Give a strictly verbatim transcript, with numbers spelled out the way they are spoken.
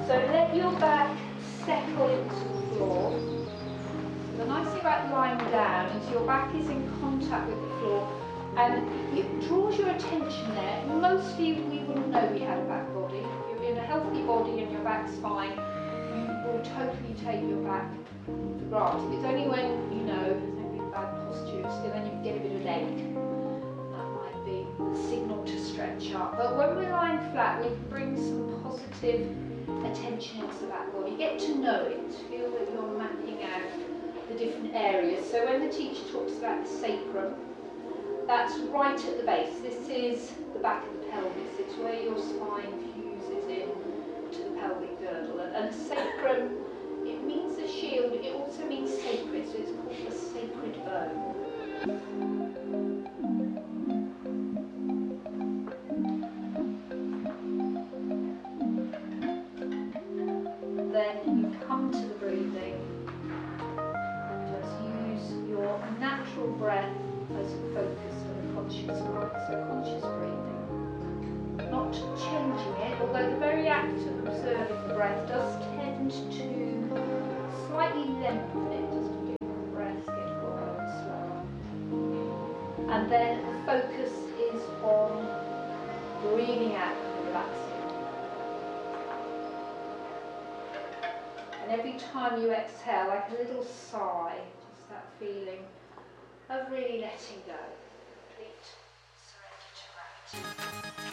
So let your back settle into the floor. So the nice thing about lying down is your back is in contact with the floor and it draws your attention there. Mostly we wouldn't know we had a back body. If you're in a healthy body and your back's fine, you will totally take your back for granted. It's only when you know there's no big bad posture and then you get a bit of ache. That might be a signal to stretch up. But when we're lying flat, we can bring some positive attention into the back body. Get to know it. Feel that you're mapping out the different areas. So when the teacher talks about the sacrum, that's right at the base. This is the back of the pelvis. It's where your spine fuses in to the pelvic girdle. And, and sacrum, it means the shield, but it also means sacred, so it's called the sacred bone. Then you come to the breathing. Just use your natural breath as a focus for the conscious mind, so conscious breathing. Not changing it, although the very act of observing the breath does tend to slightly lengthen it, just to make the breath get fuller and slower. And then the focus is on breathing out and relaxing. And every time you exhale, like a little sigh, just that feeling of really letting go, complete surrender to gravity.